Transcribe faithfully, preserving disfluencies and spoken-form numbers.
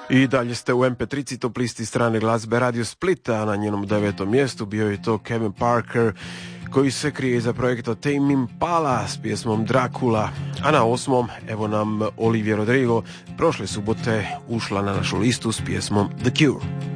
I dalje ste u em pe tri top listi strane glazbe Radio Splita, a na njenom devetom mjestu bio je to Kevin Parker, koji se krije iza projekta Tame Impala s pjesmom Dracula, a na osmom evo nam Olivia Rodrigo prošle subote ušla na našu listu s pjesmom The Cure.